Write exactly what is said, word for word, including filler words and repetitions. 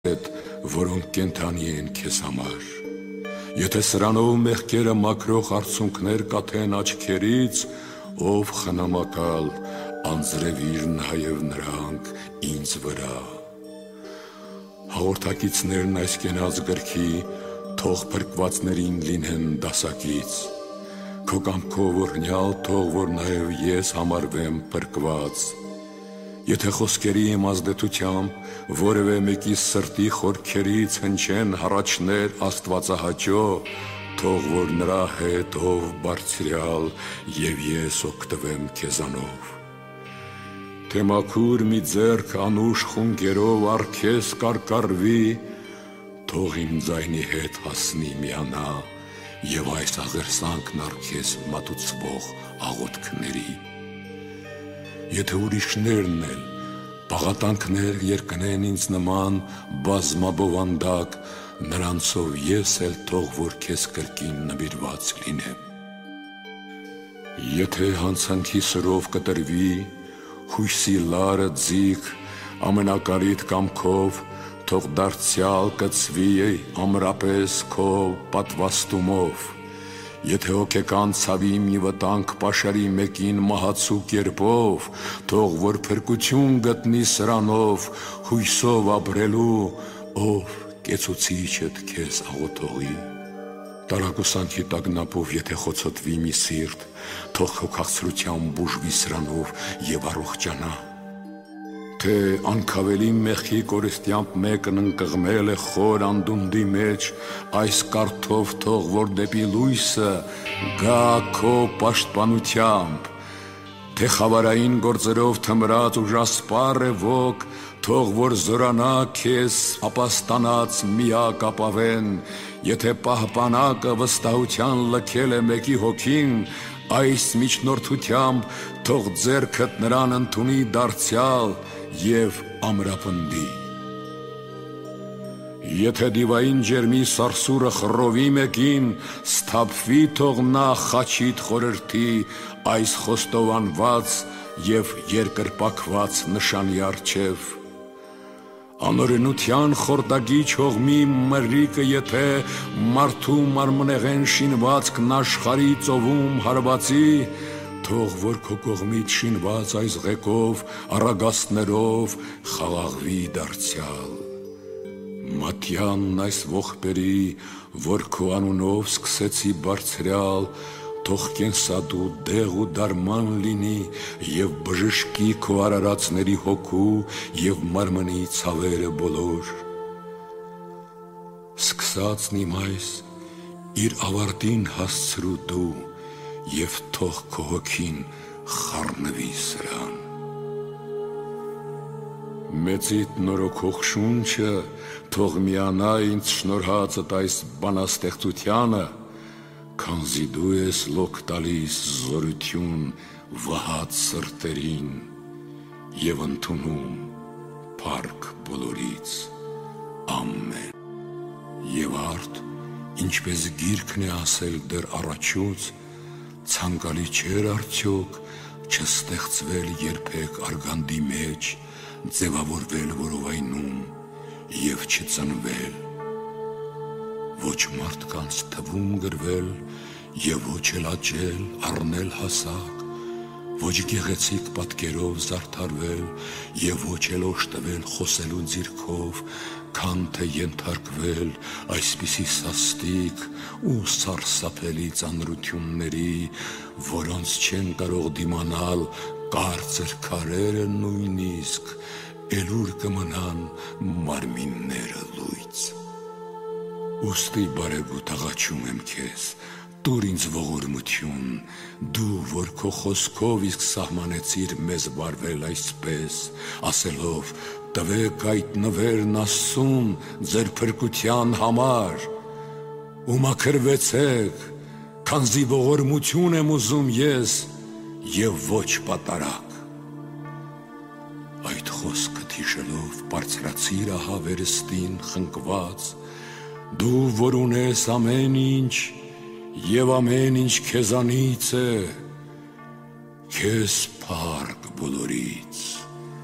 հետ, որոնք կենթանի են քեզ համար։ Եթե սրանով մեղքերը մաքրող արցունքներ կաթեն աչքերից, ով խնամակալ, անձրևիր նաև նրանք ինձ վրա։ Հաղորդակիցներն այս կենաց գրքի թող փրկվածներին լինեն դասակից, քո կամքով օրհնյալ թող որ նաև ես համարվեմ փրկված։ Եթե խոսքերի իմաստետությամբ որևէ մեկի սրտի խորքերից հնչեն հառաչներ աստվածահաճո, թող որ նրա հետ ով բարձրյալ և ես օգտվեմ քեզանով։ Թե մաքուր մի ձեռք անուշ խունգերով առ քեզ կարկառվի, թող իմ ձայնի հետ հասնի միանա և այս աղերսանքն առ քեզ մատուցվող աղոթքների։ Եթե ուրիշներն էլ պաղատանքներ երկնեն ինձ նման բազմաբովանդակ, նրանցով ես էլ թող որ քեզ կրկին նվիրված լինեմ։ Եթե հանցանքի սրով կտրվի, հույսի լարը ձիգ, ամենակարիտ կամքով, թող դարձյալ կծվի ամրապես քո պատվաստումով։ Եթե հոգեկան ցավի մի վտանգ պաշարի մեկին մահացու կերպով, թող որ փրկություն գտնի սրանով, հույսով ապրելու, ով կեցուցիչդ քեզ աղոթողի։ Տարակուսանքի տագնապով եթե խոցոտվի մի սիրտ, թող քո քաղցրությամբ բուժվի սրանով և առողջանա։ Թե անքավելի մեղքի կորստյամբ մեկն ընկղմել է խոր անդունդի մեջ, այս կարդով թող որ դեպի լույսը գա քո պաշտպանությամբ։ Թե խավարային գործերով թմրած ուժասպառ է ոք, թող որ զորանա քեզ ապաստանած միակ ապավեն։ Եթե պահպանակը վստահության լքել է մեկի հոգին, այս միջնորդությամբ թող ձեռքդ նրան ընդունի դարձյալ և ամրապնդի։ Եթե դիվային ջերմի սարսուրը խռովի մեկին, սթափվի թող նա խաչիդ խորհրդի այս խոստովանված և երկրպագված նշանի առջև։ Անօրենության խորտակիչ հողմի մրրիկը եթե մարդու մարմնեղեն շինվածքն աշխարհի ծովում հարվածի, թող որ քո կողմից շինված այս ղեկով առագաստներով խաղաղվի դարձյալ։ Մատյանն այս ողբերի, որ քո անունով սկսեցի բարձրյալ, թող կենսադու դեղ ու դարման լինի և բժշկի քո արարածների հոգու և մարմնի ցավերը բոլոր։ Սկսածն իմ այս իր ավարտին հասցրու դու և թող քո հոգին խառնվի սրան։ Մեծիդ նորոգող շունչը թող միանա ինձ շնորհածդ այս բանաստեղծությանը, քանզի դու ես լոկ տալիս զորություն վհած սրտերին և ընդունում փառք բոլորից, ամեն։ Եվ արդ, ինչպես գիրքն է ասել դեռ առաջուց, ցանկալի չէր արդյոք չստեղծվել երբեք արգանդի մեջ, ձևավորվել որովայնում և չծնվել, ոչ մարդկանց թվում գրվել և ոչ էլ աճել, առնել հասակ, ոչ գեղեցիկ պատկերով զարդարվել և ոչ էլ օժտվել խոսելու ձիրքով, քան թե ենթարկվել այսպիսի սաստիկ ու սարսափելի ծանրությունների, որոնց չեն կարող դիմանալ կարծր քարերը նույնիսկ, էլուր կմնան մարմինները լույծ։ Ուստի բարեգութ աղաչում եմ քեզ, տուր ինձ ողորմություն, դու, որ քո խոսքով իսկ սահմանեցիր մեզ վարվել այսպես, ասելով տվեք այդ նվերն Աստծուն ձեր փրկության համար, ու մաքրվեցեք, քանզի ողորմություն եմ ուզում ես և ոչ պատարագ։ Այդ խոսքը հիշելով բարձրացիր ահա վերստին խնկված, դու որ ունես ամեն ինչ և ամեն ինչ քեզանից է, քեզ փառք բոլորից։